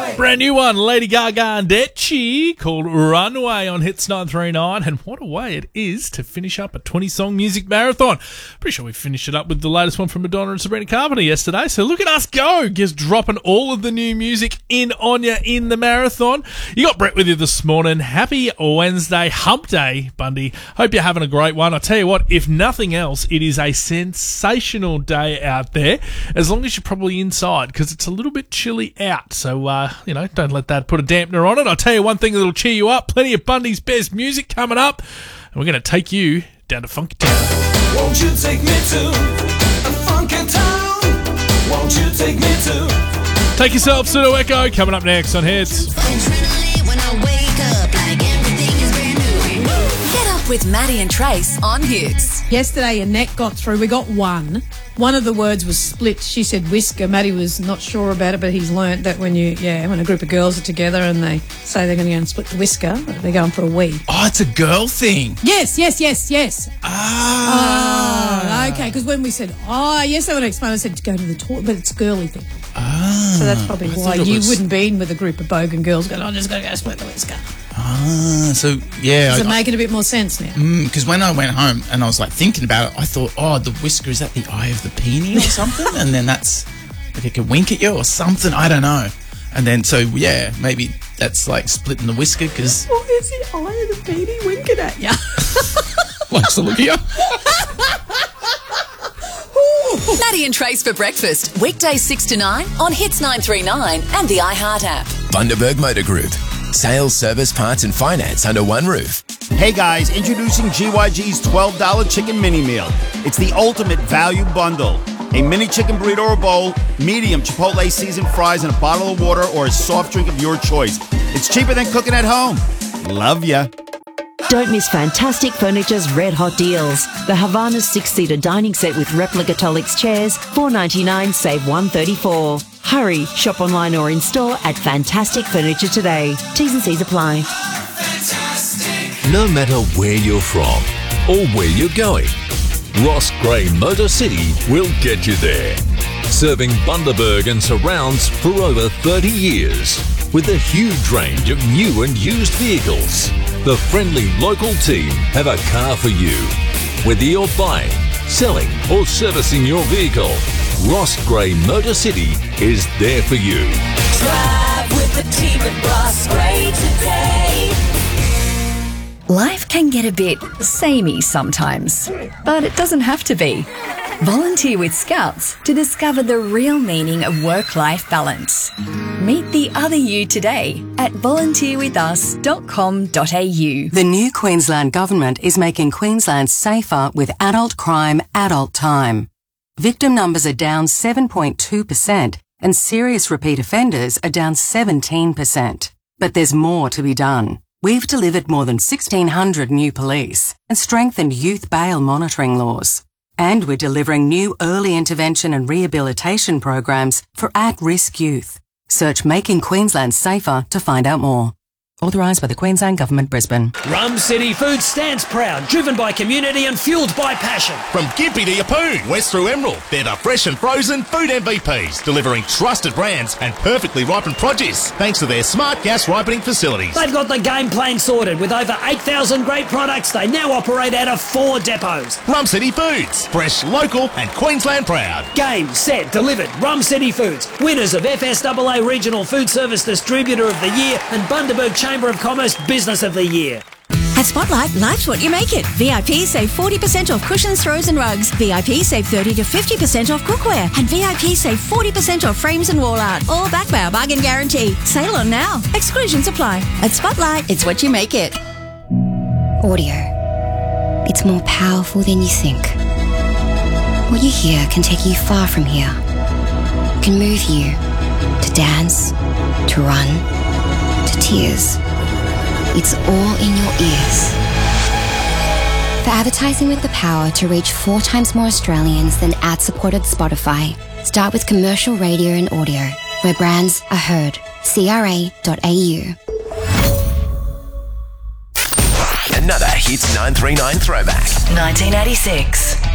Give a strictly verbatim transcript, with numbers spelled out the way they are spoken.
Brand new one, Lady Gaga and Detchi, called Runway on Hits nine three nine. And what a way it is to finish up a twenty-song music marathon. Pretty sure we finished it up with the latest one from Madonna and Sabrina Carpenter yesterday. So look at us go, just dropping all of the new music in on you in the marathon. You got Brett with you this morning. Happy Wednesday, hump day, Bundy. Hope you're having a great one. I'll tell you what, if nothing else, it is a sensational day out there, as long as you're probably inside, because it's a little bit chilly out. So, uh, you know, don't let that put a dampener on it. I'll tell you one thing that'll cheer you up. Plenty of Bundy's best music coming up. And we're going to take you down to Funky Town. Won't you take me to a funky town? Won't you take me to... Take yourself, Pseudo Echo, coming up next on Hits. With Maddie and Trace on Hits. Yesterday, Annette got through. We got one. One of the words was split. She said whisker. Maddie was not sure about it, but he's learnt that when you, yeah, when a group of girls are together and they say they're going to go and split the whisker, they're going for a wee. Oh, it's a girl thing. Yes, yes, yes, yes. Ah. Oh, okay. Because when we said, oh, yes, I want to explain, I said to go to the toilet, but it's a girly thing. Ah. So that's probably I why thought it you was- wouldn't be in with a group of bogan girls going, I'm just going to go split the whisker. Ah, so yeah. Does it I- making a bit more sense now? Because when I went home and I was like thinking about it, I thought, oh, the whisker, is that the eye of the peony or something? And then that's if it can wink at you or something. I don't know. And then so yeah, maybe that's like splitting the whisker because Why is the eye of the peony winking at you? likes to look at you. Maddie and Trace for breakfast. Weekdays six to nine on Hits nine three nine and the iHeart app. Bundaberg Motor Group. Sales, service, parts and finance under one roof. Hey guys, introducing G Y G's twelve dollar chicken mini meal. It's the ultimate value bundle. A mini chicken burrito or bowl, medium Chipotle seasoned fries and a bottle of water or a soft drink of your choice. It's cheaper than cooking at home. Love ya. Don't miss Fantastic Furniture's red hot deals. The Havana six-seater dining set with replica Tolix chairs, four ninety-nine, save one thirty-four. Hurry, shop online or in store at Fantastic Furniture today. T's and C's apply. No matter where you're from or where you're going, Ross Gray Motor City will get you there. Serving Bundaberg and surrounds for over thirty years. With a huge range of new and used vehicles, the friendly local team have a car for you. Whether you're buying, selling or servicing your vehicle, Ross Gray Motor City is there for you. Drive with the team at Ross Gray today. Life can get a bit samey sometimes, but it doesn't have to be. Volunteer with Scouts to discover the real meaning of work-life balance. Meet the other you today at volunteer with us dot com dot a u. The new Queensland Government is making Queensland safer with adult crime, adult time. Victim numbers are down seven point two percent and serious repeat offenders are down seventeen percent. But there's more to be done. We've delivered more than sixteen hundred new police and strengthened youth bail monitoring laws. And we're delivering new early intervention and rehabilitation programs for at-risk youth. Search Making Queensland Safer to find out more. Authorised by the Queensland Government, Brisbane. Rum City Food stands proud, driven by community and fuelled by passion. From Gympie to Yeppoon, west through Emerald, they're the fresh and frozen food M V Ps, delivering trusted brands and perfectly ripened produce, thanks to their smart gas ripening facilities. They've got the game plan sorted. With over eight thousand great products, they now operate out of four depots. Rum City Foods, fresh, local and Queensland proud. Game, set, delivered. Rum City Foods, winners of F S A A Regional Food Service Distributor of the Year and Bundaberg Chamber of Commerce Business of the Year. At Spotlight, life's what you make it. V I P save forty percent off cushions, throws and rugs. V I P save thirty to fifty percent off cookware. And V I P save forty percent off frames and wall art. All backed by our bargain guarantee. Sale on now. Exclusions apply. At Spotlight, it's what you make it. Audio. It's more powerful than you think. What you hear can take you far from here. Can move you to dance, to run, to tears. It's all in your ears. For advertising with the power to reach four times more Australians than ad-supported Spotify, start with commercial radio and audio, where brands are heard. C R A dot A U. Another Hits nine three nine throwback. nineteen eighty-six.